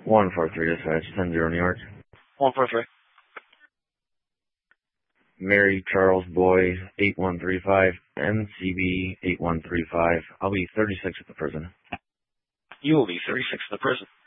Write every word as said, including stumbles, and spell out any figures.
one four three dispatch, ten zero New York. one four three. Mary Charles Boy, eight one three five, M C B eight one three five. I'll be thirty-six at the prison. You will be thirty-six at the prison.